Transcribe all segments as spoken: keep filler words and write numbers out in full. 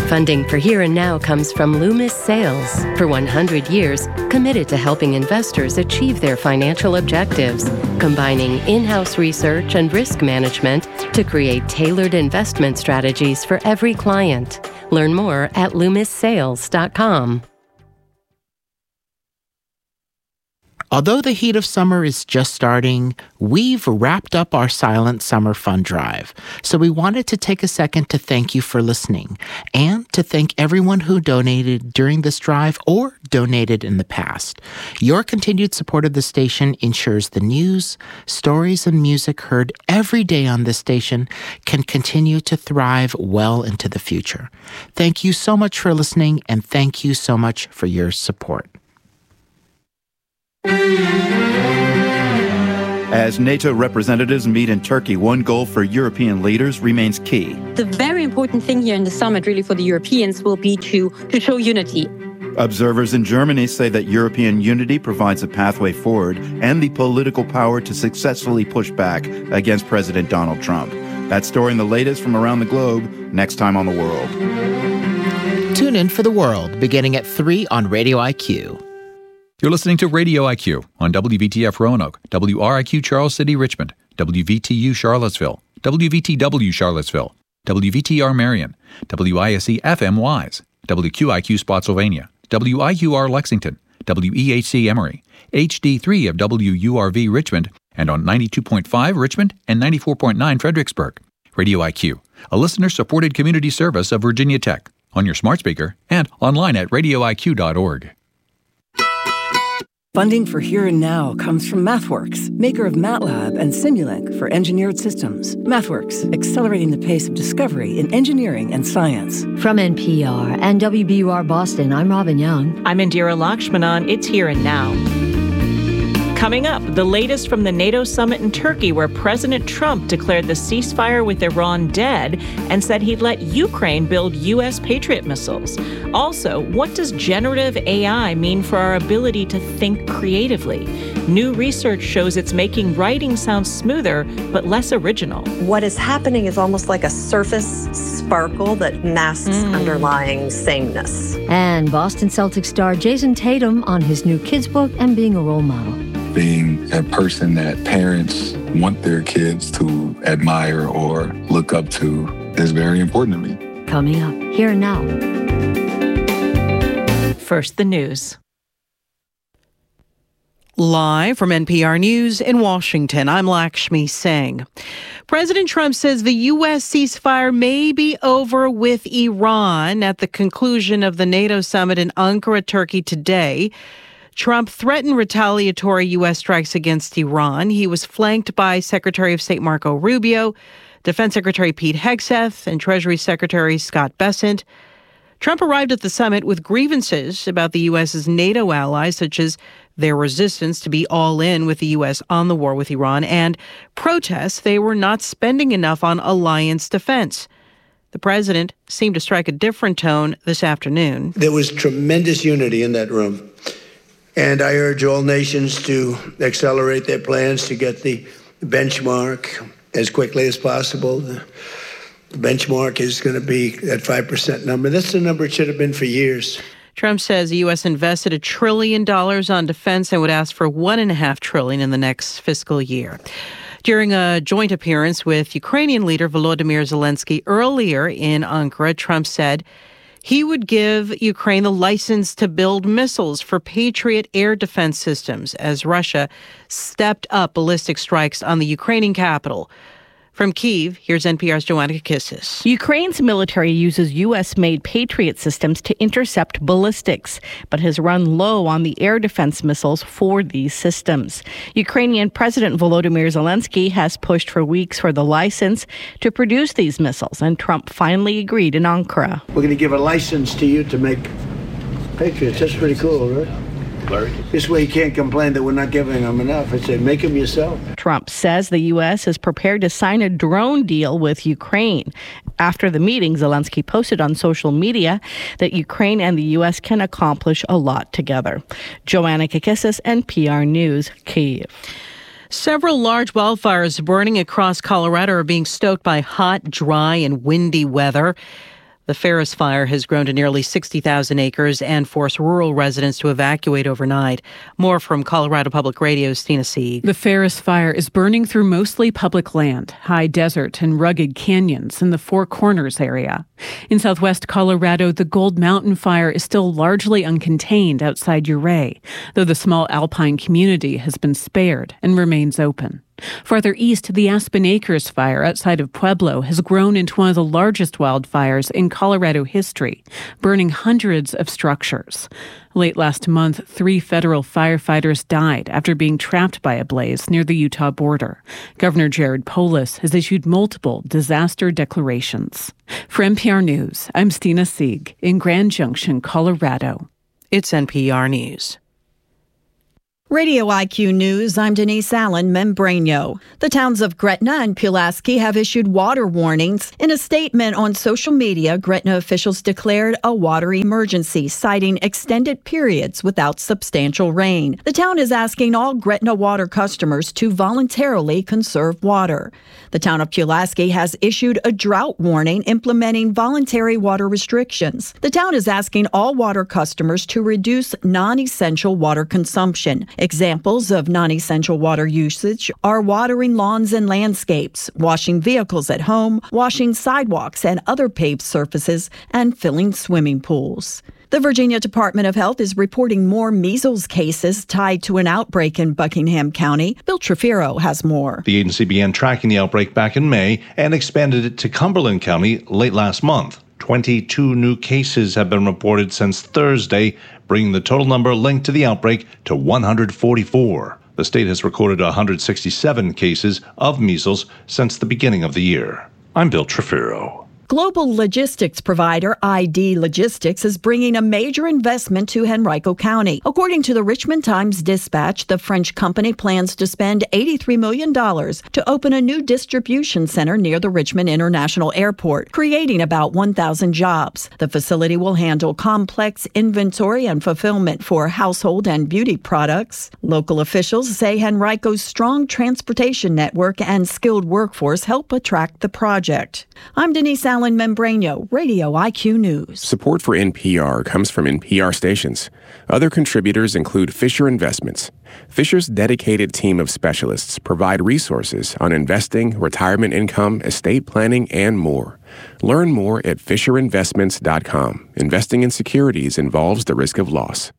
Funding for Here and Now comes from Loomis Sales. For one hundred years, committed to helping investors achieve their financial objectives, combining in-house research and risk management to create tailored investment strategies for every client. Learn more at loomis sales dot com. Although the heat of summer is just starting, we've wrapped up our Silent Summer Fund Drive. So we wanted to take a second to thank you for listening and to thank everyone who donated during this drive or donated in the past. Your continued support of the station ensures the news, stories, and music heard every day on this station can continue to thrive well into the future. Thank you so much for listening, and thank you so much for your support. As NATO representatives meet in Turkey, one goal for European leaders remains key. The very important thing here in the summit, really for the Europeans, will be to, to show unity. Observers in Germany say that European unity provides a pathway forward and the political power to successfully push back against President Donald Trump. That story and the latest from around the globe, next time on The World. Tune in for The World, beginning at three on Radio I Q. You're listening to Radio I Q on W V T F Roanoke, W R I Q Charles City Richmond, W V T U Charlottesville, W V T W Charlottesville, W V T R Marion, W I S E F M Wise, W Q I Q Spotsylvania, W I Q R Lexington, W E H C Emory, H D three of W U R V Richmond, and on ninety-two point five Richmond and ninety-four point nine Fredericksburg. Radio I Q, a listener-supported community service of Virginia Tech, on your smart speaker and online at radio I Q dot org. Funding for Here and Now comes from MathWorks, maker of MATLAB and Simulink for engineered systems. MathWorks, accelerating the pace of discovery in engineering and science. From N P R and W B U R Boston, I'm Robin Young. I'm Indira Lakshmanan. It's Here and Now. Coming up, the latest from the NATO summit in Turkey, where President Trump declared the ceasefire with Iran dead and said he'd let Ukraine build U S Patriot missiles. Also, what does generative A I mean for our ability to think creatively? New research shows it's making writing sound smoother, but less original. What is happening is almost like a surface sparkle that masks mm. underlying sameness. And Boston Celtics star Jason Tatum on his new kids' book and being a role model. Being a person that parents want their kids to admire or look up to is very important to me. Coming up, Here and Now. First, the news. Live from N P R News in Washington, I'm Lakshmi Singh. President Trump says the U S ceasefire may be over with Iran at the conclusion of the NATO summit in Ankara, Turkey today. Trump threatened retaliatory U S strikes against Iran. He was flanked by Secretary of State Marco Rubio, Defense Secretary Pete Hegseth, and Treasury Secretary Scott Bessent. Trump arrived at the summit with grievances about the U S's NATO allies, such as their resistance to be all in with the U S on the war with Iran, and protests they were not spending enough on alliance defense. The president seemed to strike a different tone this afternoon. There was tremendous unity in that room. And I urge all nations to accelerate their plans to get the benchmark as quickly as possible. The benchmark is going to be that five percent number. That's the number it should have been for years. Trump says the U S invested a trillion dollars on defense and would ask for one and a half trillion in the next fiscal year. During a joint appearance with Ukrainian leader Volodymyr Zelensky earlier in Ankara, Trump said he would give Ukraine the license to build missiles for Patriot air defense systems as Russia stepped up ballistic strikes on the Ukrainian capital. From Kyiv, here's N P R's Joanna Kakissis. Ukraine's military uses U S-made Patriot systems to intercept ballistics, but has run low on the air defense missiles for these systems. Ukrainian President Volodymyr Zelensky has pushed for weeks for the license to produce these missiles, and Trump finally agreed in Ankara. We're going to give a license to you to make Patriots. That's pretty cool, right? Larry. This way you can't complain that we're not giving them enough. I say, make them yourself. Trump says the U S is prepared to sign a drone deal with Ukraine. After the meeting, Zelensky posted on social media that Ukraine and the U S can accomplish a lot together. Joanna Kakissis, N P R News, Kyiv. Several large wildfires burning across Colorado are being stoked by hot, dry, and windy weather. The Ferris fire has grown to nearly sixty thousand acres and forced rural residents to evacuate overnight. More from Colorado Public Radio's Tina Sieg. The Ferris fire is burning through mostly public land, high desert, and rugged canyons in the Four Corners area. In southwest Colorado, the Gold Mountain fire is still largely uncontained outside Ouray, though the small alpine community has been spared and remains open. Farther east, the Aspen Acres fire outside of Pueblo has grown into one of the largest wildfires in Colorado history, burning hundreds of structures. Late last month, three federal firefighters died after being trapped by a blaze near the Utah border. Governor Jared Polis has issued multiple disaster declarations. For N P R News, I'm Tina Sieg in Grand Junction, Colorado. It's N P R News. Radio I Q News, I'm Denise Allen Membrano. The towns of Gretna and Pulaski have issued water warnings. In a statement on social media, Gretna officials declared a water emergency, citing extended periods without substantial rain. The town is asking all Gretna water customers to voluntarily conserve water. The town of Pulaski has issued a drought warning implementing voluntary water restrictions. The town is asking all water customers to reduce non-essential water consumption. Examples of non-essential water usage are watering lawns and landscapes, washing vehicles at home, washing sidewalks and other paved surfaces, and filling swimming pools. The Virginia Department of Health is reporting more measles cases tied to an outbreak in Buckingham County. Bill Trefiro has more. The agency began tracking the outbreak back in May and expanded it to Cumberland County late last month. twenty-two new cases have been reported since Thursday, bringing the total number linked to the outbreak to one hundred forty-four. The state has recorded one hundred sixty-seven cases of measles since the beginning of the year. I'm Bill Trefiro. Global logistics provider I D Logistics is bringing a major investment to Henrico County. According to the Richmond Times-Dispatch, the French company plans to spend eighty-three million dollars to open a new distribution center near the Richmond International Airport, creating about one thousand jobs. The facility will handle complex inventory and fulfillment for household and beauty products. Local officials say Henrico's strong transportation network and skilled workforce help attract the project. I'm Denise Allen Membrano, Radio I Q News. Support for N P R comes from N P R stations. Other contributors include Fisher Investments. Fisher's dedicated team of specialists provide resources on investing, retirement income, estate planning, and more. Learn more at fisher investments dot com. Investing in securities involves the risk of loss.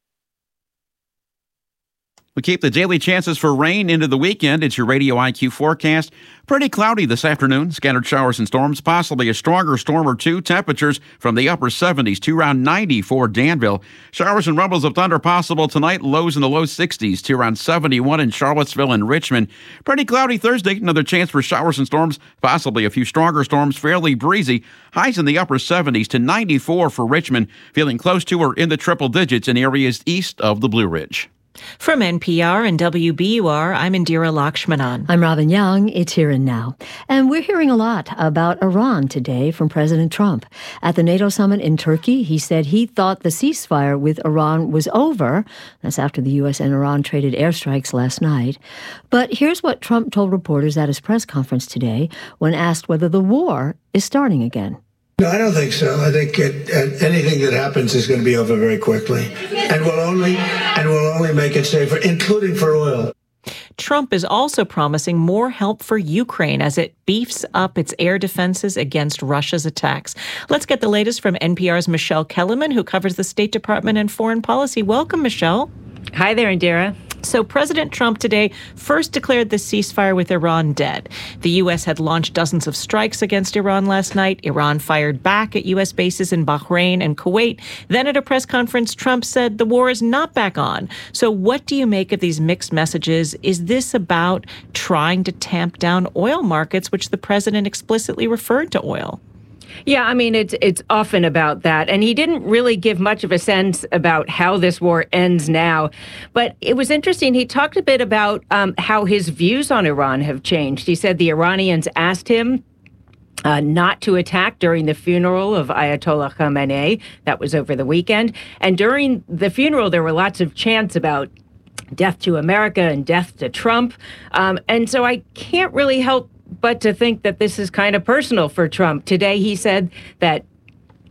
We keep the daily chances for rain into the weekend. It's your Radio I Q forecast. Pretty cloudy this afternoon. Scattered showers and storms, possibly a stronger storm or two. Temperatures from the upper seventies to around ninety for Danville. Showers and rumbles of thunder possible tonight. Lows in the low sixties to around seventy-one in Charlottesville and Richmond. Pretty cloudy Thursday. Another chance for showers and storms, possibly a few stronger storms. Fairly breezy. Highs in the upper seventies to ninety-four for Richmond. Feeling close to or in the triple digits in areas east of the Blue Ridge. From N P R and W B U R, I'm Indira Lakshmanan. I'm Robin Young. It's Here and Now. And we're hearing a lot about Iran today from President Trump. At the NATO summit in Turkey, he said he thought the ceasefire with Iran was over. That's after the U S and Iran traded airstrikes last night. But here's what Trump told reporters at his press conference today when asked whether the war is starting again. No, I don't think so. I think it, uh, anything that happens is going to be over very quickly, and will only and will only make it safer, including for oil. Trump is also promising more help for Ukraine as it beefs up its air defenses against Russia's attacks. Let's get the latest from N P R's Michelle Kellerman, who covers the State Department and foreign policy. Welcome, Michelle. Hi there, Indira. So President Trump today first declared the ceasefire with Iran dead. The U S had launched dozens of strikes against Iran last night. Iran fired back at U S bases in Bahrain and Kuwait. Then at a press conference, Trump said the war is not back on. So what do you make of these mixed messages? Is this about trying to tamp down oil markets, which the president explicitly referred to oil? Yeah, I mean, it's it's often about that. And he didn't really give much of a sense about how this war ends now. But it was interesting. He talked a bit about um, how his views on Iran have changed. He said the Iranians asked him Uh, not to attack during the funeral of Ayatollah Khamenei. That was over the weekend. And during the funeral, there were lots of chants about death to America and death to Trump. Um, and so I can't really help but to think that this is kind of personal for Trump. Today, he said that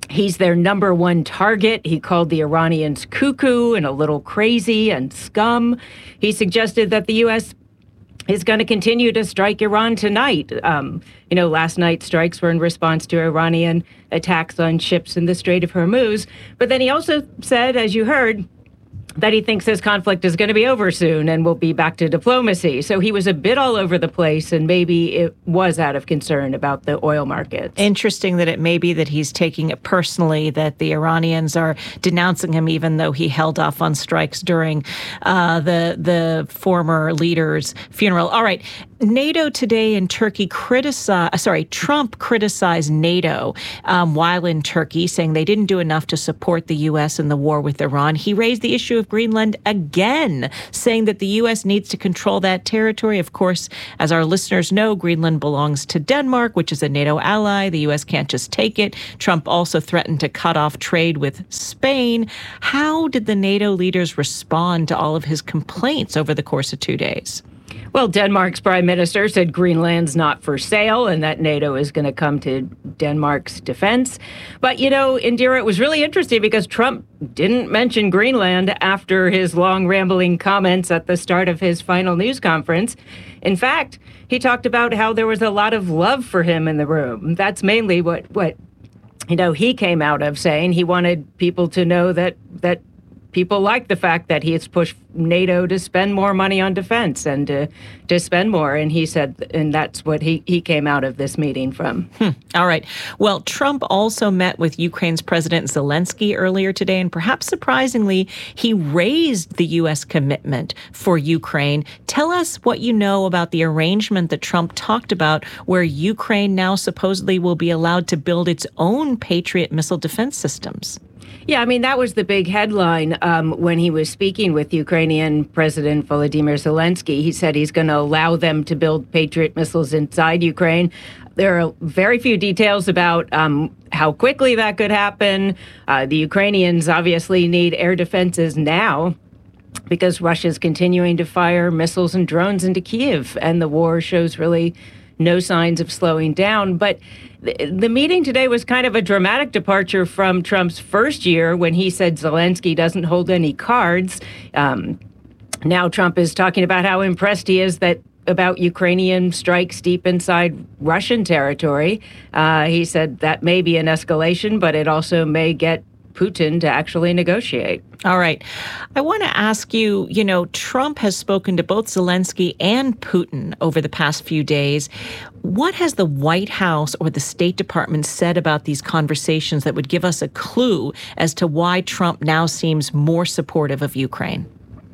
He's their number one target. He called the Iranians cuckoo and a little crazy and scum. He suggested that the U S is going to continue to strike Iran tonight. Um, you know, last night's strikes were in response to Iranian attacks on ships in the Strait of Hormuz. But then he also said, as you heard, that he thinks this conflict is going to be over soon and will be back to diplomacy. So he was a bit all over the place, and maybe it was out of concern about the oil markets. Interesting that it may be that he's taking it personally, that the Iranians are denouncing him, even though he held off on strikes during uh, the the former leader's funeral. All right. NATO today in Turkey criticized, sorry, Trump criticized NATO um, while in Turkey, saying they didn't do enough to support the U S in the war with Iran. He raised the issue of Greenland again, saying that the U S needs to control that territory. Of course, as our listeners know, Greenland belongs to Denmark, which is a NATO ally. The U S can't just take it. Trump also threatened to cut off trade with Spain. How did the NATO leaders respond to all of his complaints over the course of two days? Well, Denmark's prime minister said Greenland's not for sale and that NATO is going to come to Denmark's defense. But, you know, Indira, it was really interesting because Trump didn't mention Greenland after his long rambling comments at the start of his final news conference. In fact, he talked about how there was a lot of love for him in the room. That's mainly what, what you know, he came out of saying. He wanted people to know that that people like the fact that he has pushed NATO to spend more money on defense and to, to spend more. And he said, and that's what he, he came out of this meeting from. Hmm. All right. Well, Trump also met with Ukraine's President Zelensky earlier today, and perhaps surprisingly, he raised the U S commitment for Ukraine. Tell us what you know about the arrangement that Trump talked about, where Ukraine now supposedly will be allowed to build its own Patriot missile defense systems. Yeah, I mean, that was the big headline um, when he was speaking with Ukrainian President Volodymyr Zelensky. He said he's going to allow them to build Patriot missiles inside Ukraine. There are very few details about um, how quickly that could happen. Uh, the Ukrainians obviously need air defenses now because Russia's continuing to fire missiles and drones into Kyiv, and the war shows really no signs of slowing down. But the meeting today was kind of a dramatic departure from Trump's first year when he said Zelensky doesn't hold any cards. Um, now Trump is talking about how impressed he is that about Ukrainian strikes deep inside Russian territory. Uh, he said that may be an escalation, but it also may get Putin to actually negotiate. All right. I want to ask you, you know, Trump has spoken to both Zelensky and Putin over the past few days. What has the White House or the State Department said about these conversations that would give us a clue as to why Trump now seems more supportive of Ukraine?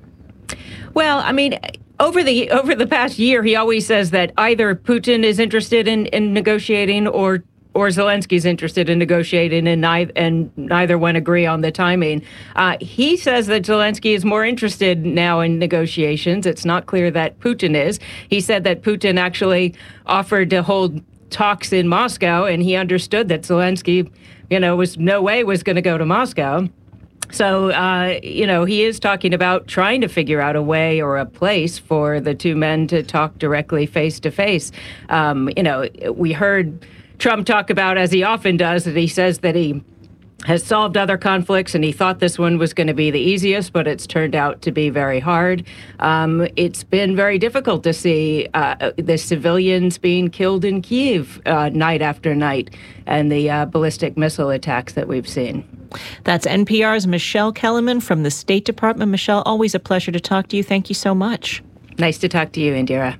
Well, I mean, over the over the past year, he always says that either Putin is interested in, in negotiating or or Zelensky's interested in negotiating, and neither, and neither one agree on the timing. Uh, he says that Zelensky is more interested now in negotiations. It's not clear that Putin is. He said that Putin actually offered to hold talks in Moscow, and he understood that Zelensky, you know, was no way was going to go to Moscow. So, uh, you know, he is talking about trying to figure out a way or a place for the two men to talk directly face to face. Um, you know, we heard Trump talk about, as he often does, that he says that he has solved other conflicts and he thought this one was going to be the easiest, but it's turned out to be very hard. Um, it's been very difficult to see uh, the civilians being killed in Kyiv uh, night after night and the uh, ballistic missile attacks that we've seen. That's N P R's Michelle Kellerman from the State Department. Michelle, always a pleasure to talk to you. Thank you so much. Nice to talk to you, Indira.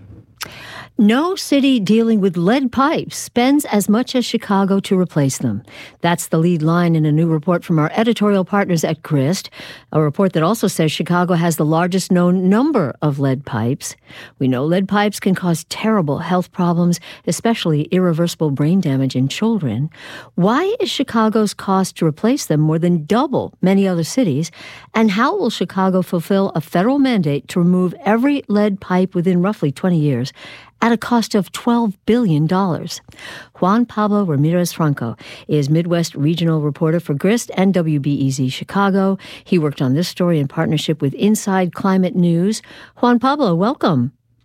No city dealing with lead pipes spends as much as Chicago to replace them. That's the lead line in a new report from our editorial partners at Grist, a report that also says Chicago has the largest known number of lead pipes. We know lead pipes can cause terrible health problems, especially irreversible brain damage in children. Why is Chicago's cost to replace them more than double many other cities? And how will Chicago fulfill a federal mandate to remove every lead pipe within roughly twenty years? At a cost of twelve billion dollars. Juan Pablo Ramirez Franco is Midwest regional reporter for Grist and W B E Z Chicago. He worked on this story in partnership with Inside Climate News. Juan Pablo, welcome.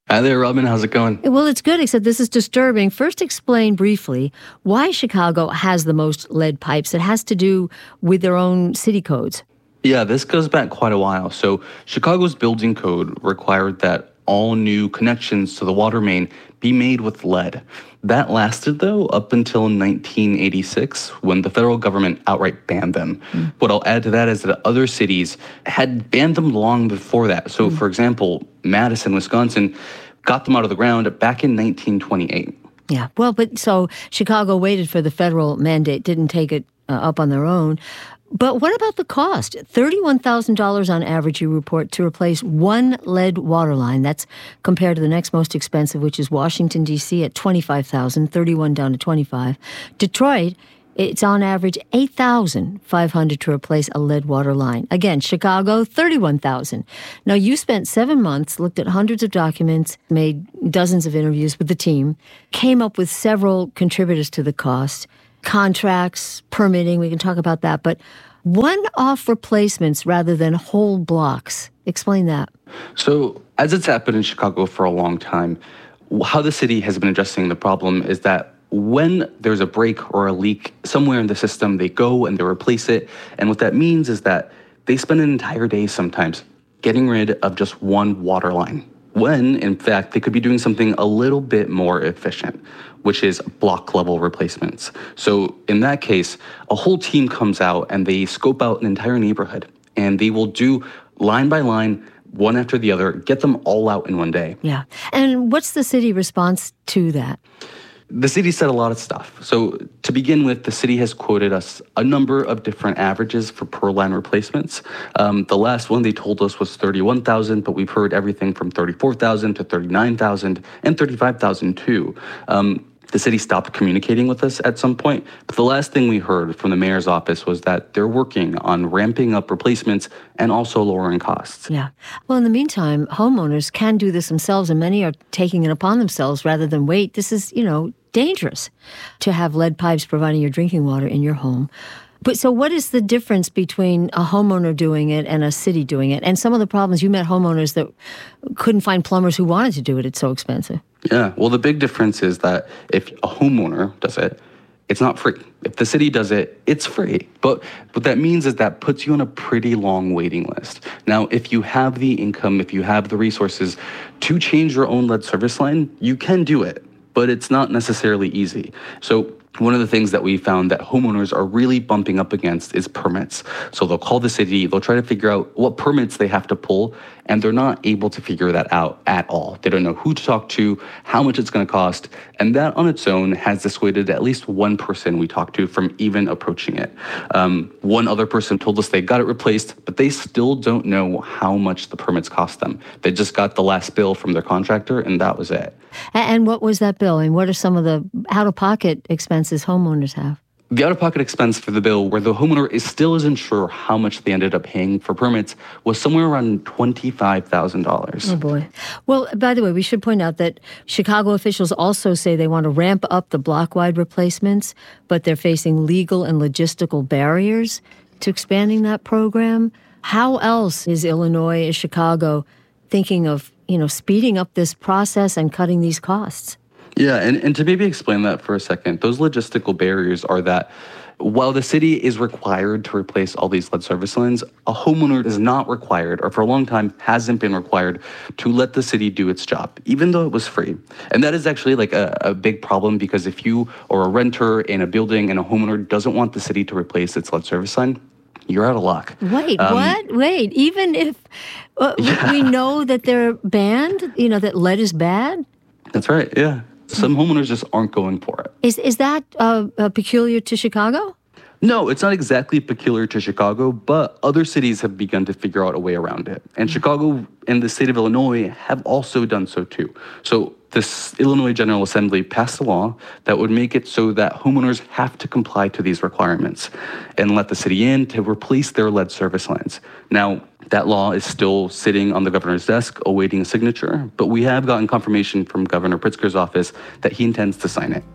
Hi there, Robin. How's it going? Well, it's good, except this is disturbing. First, explain briefly why Chicago has the most lead pipes. It has to do with their own city codes. Yeah, this goes back quite a while. So Chicago's building code required that all new connections to the water main be made with lead. That lasted, though, up until nineteen eighty-six, when the federal government outright banned them. Mm. What I'll add to that is that other cities had banned them long before that. So, mm. for example, Madison, Wisconsin, got them out of the ground back in nineteen twenty-eight. Yeah, well, but so Chicago waited for the federal mandate, didn't take it uh, up on their own. But what about the cost? thirty-one thousand dollars on average, you report, to replace one lead water line. That's compared to the next most expensive, which is Washington, D C at twenty-five thousand dollars, thirty-one down to twenty-five. Detroit, it's on average eight thousand five hundred dollars to replace a lead water line. Again, Chicago, thirty-one thousand dollars. Now, you spent seven months, looked at hundreds of documents, made dozens of interviews with the team, came up with several contributors to the cost. Contracts, permitting, we can talk about that, but one-off replacements rather than whole blocks. Explain that. So, as it's happened in Chicago for a long time, how the city has been addressing the problem is that when there's a break or a leak somewhere in the system, they go and they replace it. And what that means is that they spend an entire day sometimes getting rid of just one water line, when, in fact, they could be doing something a little bit more efficient, which is block level replacements. So in that case, a whole team comes out and they scope out an entire neighborhood, and they will do line by line, one after the other, get them all out in one day. Yeah. And what's the city response to that? The city said a lot of stuff. So to begin with, the city has quoted us a number of different averages for per line replacements. Um, the last one they told us was thirty-one thousand, but we've heard everything from thirty-four thousand to thirty-nine thousand and thirty-five thousand too. Um, the city stopped communicating with us at some point, but the last thing we heard from the mayor's office was that they're working on ramping up replacements and also lowering costs. Yeah. Well, in the meantime, homeowners can do this themselves, and many are taking it upon themselves rather than wait. This is, you know, dangerous to have lead pipes providing your drinking water in your home. But so what is the difference between a homeowner doing it and a city doing it? And some of the problems, you met homeowners that couldn't find plumbers who wanted to do it. It's so expensive. Yeah, well, the big difference is that if a homeowner does it, it's not free. If the city does it, it's free. But what that means is that puts you on a pretty long waiting list. Now, if you have the income, if you have the resources to change your own lead service line, you can do it, but it's not necessarily easy. So one of the things that we found that homeowners are really bumping up against is permits. So they'll call the city, they'll try to figure out what permits they have to pull, and they're not able to figure that out at all. They don't know who to talk to, how much it's going to cost, and that on its own has dissuaded at least one person we talked to from even approaching it. Um, one other person told us they got it replaced, but they still don't know how much the permits cost them. They just got the last bill from their contractor, and that was it. And what was that bill? And what are some of the out-of-pocket expenses homeowners have? The out-of-pocket expense for the bill, where the homeowner is still isn't sure how much they ended up paying for permits, was somewhere around twenty-five thousand dollars. Oh, boy. Well, by the way, we should point out that Chicago officials also say they want to ramp up the block-wide replacements, but they're facing legal and logistical barriers to expanding that program. How else is Illinois, is Chicago thinking of, you know, speeding up this process and cutting these costs? Yeah, and, and to maybe explain that for a second, those logistical barriers are that while the city is required to replace all these lead service lines, a homeowner is not required, or for a long time hasn't been required, to let the city do its job, even though it was free. And that is actually like a, a big problem, because if you are a renter in a building and a homeowner doesn't want the city to replace its lead service line, you're out of luck. Wait, um, what? Wait, even if uh, yeah. we know that they're banned, you know, that lead is bad? That's right, yeah. Some homeowners just aren't going for it. Is is that uh, uh, peculiar to Chicago? No, it's not exactly peculiar to Chicago, but other cities have begun to figure out a way around it. And mm-hmm. Chicago and the state of Illinois have also done so too. So this Illinois General Assembly passed a law that would make it so that homeowners have to comply to these requirements and let the city in to replace their lead service lines. Now, that law is still sitting on the governor's desk awaiting a signature, but we have gotten confirmation from Governor Pritzker's office that he intends to sign it.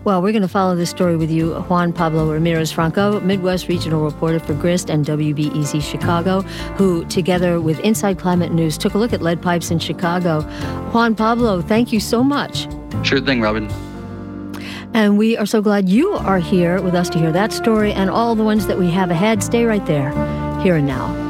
Well, we're going to follow this story with you, Juan Pablo Ramirez-Franco, Midwest regional reporter for Grist and W B E Z Chicago, who, together with Inside Climate News, took a look at lead pipes in Chicago. Juan Pablo, thank you so much. Sure thing, Robin. And we are so glad you are here with us to hear that story and all the ones that we have ahead. Stay right there, here and now.